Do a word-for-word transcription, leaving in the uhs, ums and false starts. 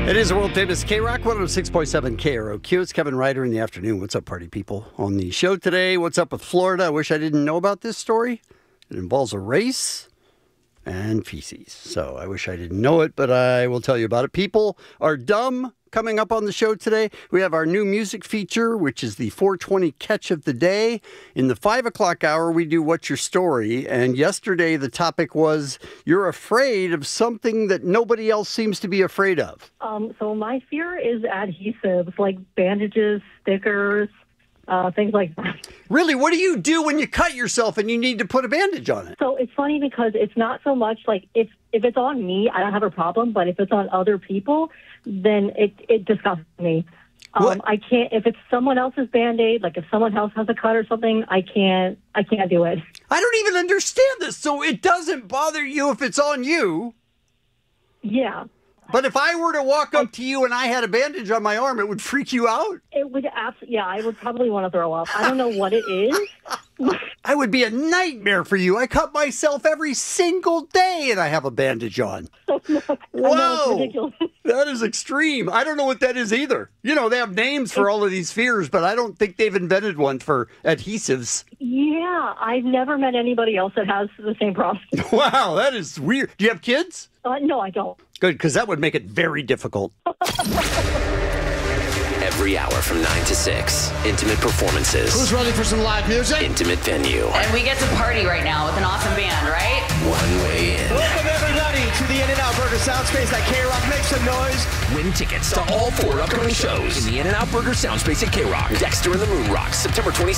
It is a world famous K-Rock, one oh six point seven K R O Q. It's Kevin Ryder in the afternoon. What's up, party people? On the show today, what's up with Florida? I wish I didn't know about this story. It involves a race and feces. So I wish I didn't know it, but I will tell you about it. People are dumb. Coming up on the show today, we have our new music feature, which is the four twenty catch of the day. In the five o'clock hour, we do What's Your Story? And yesterday, the topic was, you're afraid of something that nobody else seems to be afraid of. Um, so my fear is adhesives, like bandages, stickers, uh, things like that. Really? What do you do when you cut yourself and you need to put a bandage on it? So it's funny because it's not so much like if, if it's on me, I don't have a problem. But if it's on other people, then it, it disgusts me. Um, I can't, if it's someone else's Band-Aid, like if someone else has a cut or something, I can't, I can't do it. I don't even understand this. So it doesn't bother you if it's on you. Yeah. But if I were to walk up to you and I had a bandage on my arm, it would freak you out? It would absolutely, yeah, I would probably want to throw up. I don't know what it is. I would be a nightmare for you. I cut myself every single day and I have a bandage on. I know, Whoa! I know, it's ridiculous. That is extreme. I don't know what that is either. You know, they have names for all of these fears, but I don't think they've invented one for adhesives. Yeah, I've never met anybody else that has the same problem. Wow, that is weird. Do you have kids? Uh, no, I don't. Good, because that would make it very difficult. Every hour from nine to six, intimate performances. Who's ready for some live music? Intimate venue. And we get to party right now with an awesome band, right? One way in. Welcome everybody to the In-N-Out Burger Soundspace at K-Rock. Make some noise. Win tickets to all four upcoming shows in the In-N-Out Burger Soundspace at K-Rock. Dexter and the Moon Rocks, September twenty-sixth.